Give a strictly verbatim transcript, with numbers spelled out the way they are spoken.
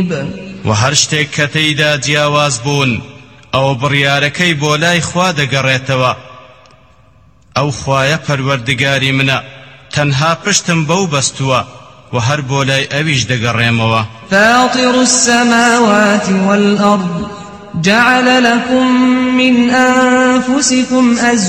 وهر شتێک کە تێیدا جیاواز بوون ئەو بڕیارەکەی بۆ لای خوا دەگەڕێتەوە. ئەو خوایە پەروەردگاری منە، تەنها پشتم بەو بەستووە و هەر بۆ لای ئەویش دەگەڕێمەوە. فاطر السماوات والأرض جعل لكم من أنفسكم أزواجا